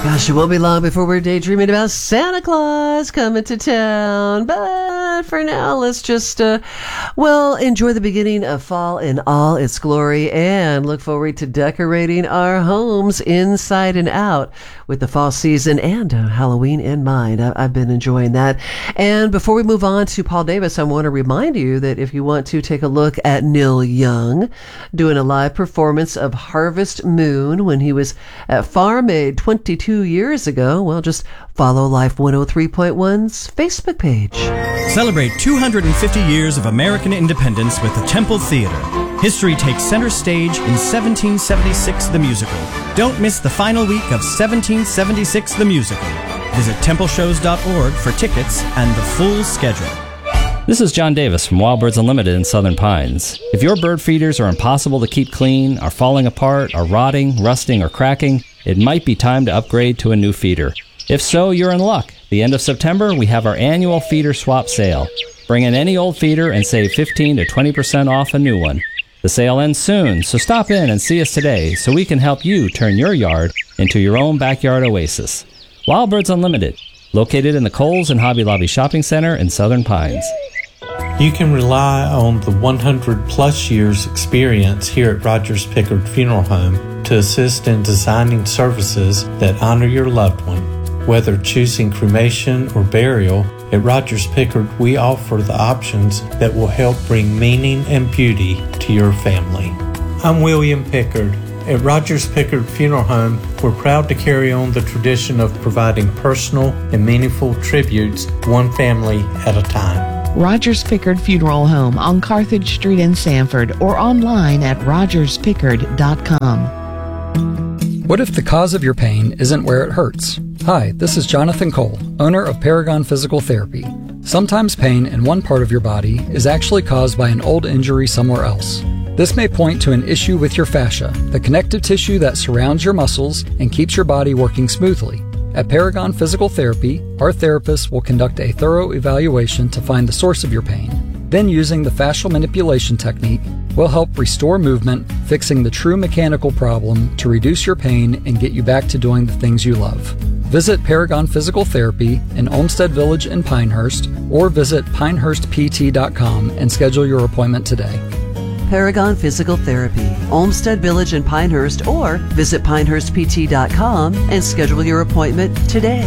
Gosh, it won't be long before we're daydreaming about Santa Claus coming to town. But for now, let's just, enjoy the beginning of fall in all its glory and look forward to decorating our homes inside and out with the fall season and Halloween in mind. I've been enjoying that. And before we move on to Paul Davis, I want to remind you that if you want to take a look at Neil Young doing a live performance of Harvest Moon when he was at Farm Aid 22 years ago, well, just follow Life 103.1's Facebook page. Celebrate 250 years of American independence with the Temple Theater. History takes center stage in 1776 the Musical. Don't miss the final week of 1776 the Musical. Visit templeshows.org for tickets and the full schedule. This is John Davis from Wild Birds Unlimited in Southern Pines. If your bird feeders are impossible to keep clean, are falling apart, are rotting, rusting, or cracking, it might be time to upgrade to a new feeder. If so, you're in luck. The end of September, we have our annual feeder swap sale. Bring in any old feeder and save 15 to 20% off a new one. The sale ends soon, so stop in and see us today so we can help you turn your yard into your own backyard oasis. Wild Birds Unlimited, located in the Kohl's and Hobby Lobby Shopping Center in Southern Pines. You can rely on the 100-plus years experience here at Rogers Pickard Funeral Home to assist in designing services that honor your loved one. Whether choosing cremation or burial, at Rogers Pickard we offer the options that will help bring meaning and beauty to your family. I'm William Pickard. At Rogers Pickard Funeral Home, we're proud to carry on the tradition of providing personal and meaningful tributes one family at a time. Rogers Pickard Funeral Home on Carthage Street in Sanford or online at rogerspickard.com. What if the cause of your pain isn't where it hurts? Hi, this is Jonathan Cole, owner of Paragon Physical Therapy. Sometimes pain in one part of your body is actually caused by an old injury somewhere else. This may point to an issue with your fascia, the connective tissue that surrounds your muscles and keeps your body working smoothly. At Paragon Physical Therapy, our therapists will conduct a thorough evaluation to find the source of your pain. Then, using the fascial manipulation technique, we'll help restore movement, fixing the true mechanical problem to reduce your pain and get you back to doing the things you love. Visit Paragon Physical Therapy in Olmsted Village in Pinehurst or visit pinehurstpt.com and schedule your appointment today. Paragon Physical Therapy, Olmsted Village in Pinehurst, or visit pinehurstpt.com and schedule your appointment today.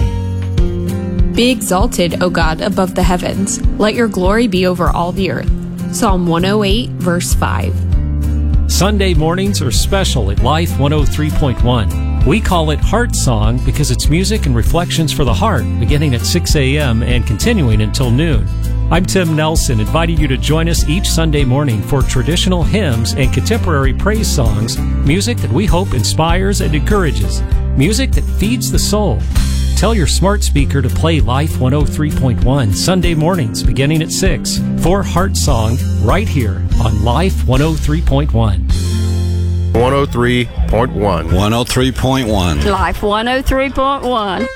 Be exalted, O God, above the heavens. Let your glory be over all the earth. Psalm 108, verse 5. Sunday mornings are special at Life 103.1. We call it Heart Song because it's music and reflections for the heart, beginning at 6 a.m. and continuing until noon. I'm Tim Nelson, inviting you to join us each Sunday morning for traditional hymns and contemporary praise songs, music that we hope inspires and encourages, music that feeds the soul. Tell your smart speaker to play Life 103.1 Sunday mornings beginning at 6 for Heart Song right here on Life 103.1. 103.1. 103.1. Life 103.1.